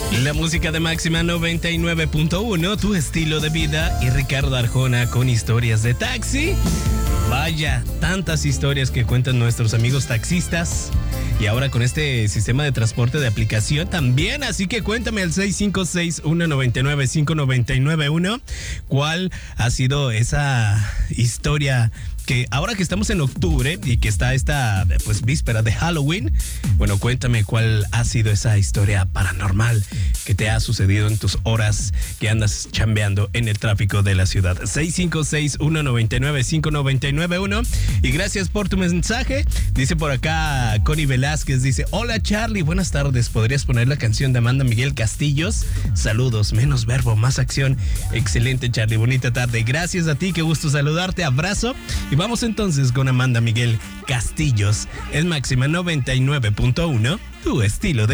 La música de Máxima 99.1, tu estilo de vida, y Ricardo Arjona con historias de taxi. Vaya, tantas historias que cuentan nuestros amigos taxistas. Y ahora con este sistema de transporte de aplicación también. Así que cuéntame al 656-199-5991 cuál ha sido esa historia que ahora que estamos en octubre y que está esta víspera de Halloween. Bueno, cuéntame cuál ha sido esa historia paranormal que te ha sucedido en tus horas que andas chambeando en el tráfico de la ciudad. 656-199-5991. Y gracias por tu mensaje. Dice por acá Connie Velázquez, dice: hola Charlie, buenas tardes, ¿podrías poner la canción de Amanda Miguel Castillos? Saludos, menos verbo, más acción. Excelente Charlie, bonita tarde. Gracias a ti, qué gusto saludarte, abrazo. Y vamos entonces con Amanda Miguel Castillos en Máxima 99.1, tu estilo de